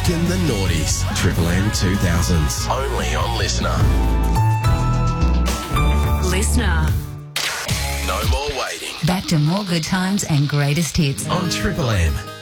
Rockin' the Naughties. Triple M 2000s. Only on Listener. Listener. No more waiting. Back to more good times and greatest hits On Triple M.